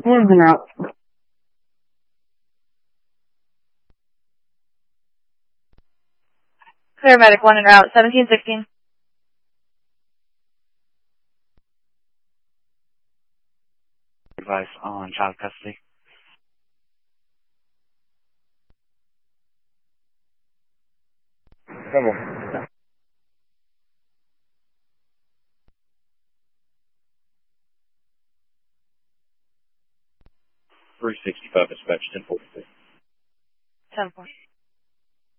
One's been out. Clear medic 1 en route, 1716. Advice on child custody. Come on. 365 dispatch 1042. 10-4.